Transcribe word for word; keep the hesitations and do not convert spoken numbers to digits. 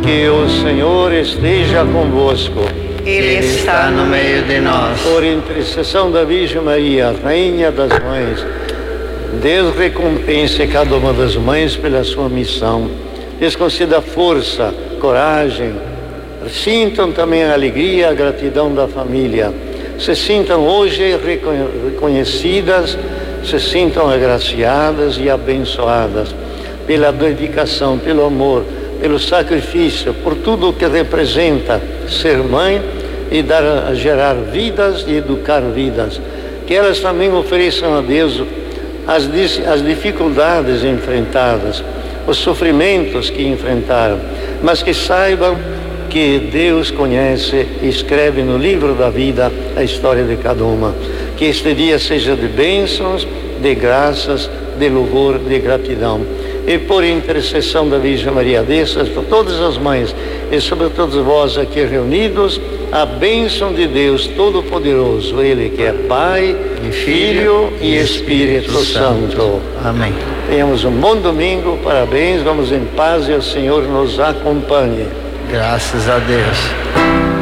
Que o Senhor esteja convosco. Ele está no meio de nós. Por intercessão da Virgem Maria, Rainha das Mães, Deus recompense cada uma das mães pela sua missão. Deus conceda força, coragem. Sintam também a alegria e a gratidão da família. Se sintam hoje reconhecidas, se sintam agraciadas e abençoadas pela dedicação, pelo amor, pelo sacrifício, por tudo o que representa ser mãe e dar, gerar vidas e educar vidas. Que elas também ofereçam a Deus as, as dificuldades enfrentadas, os sofrimentos que enfrentaram, mas que saibam que Deus conhece e escreve no livro da vida a história de cada uma. Que este dia seja de bênçãos, de graças, de louvor, de gratidão. E por intercessão da Virgem Maria, desças por todas as mães e sobre todos vós aqui reunidos, a bênção de Deus Todo-Poderoso, Ele que é Pai, e Filho e Espírito Santo. Amém. Tenhamos um bom domingo, parabéns, vamos em paz e o Senhor nos acompanhe. Graças a Deus.